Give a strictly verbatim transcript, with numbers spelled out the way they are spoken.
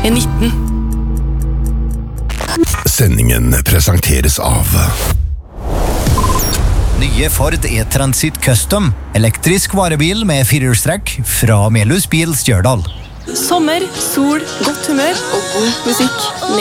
er nitten. Sendingen presenteres av Nye Ford E-Transit Custom, elektrisk varebil med firehjulstrekk fra Melhus Bil Stjørdal. Sommer, sol, godt humør og god musikk.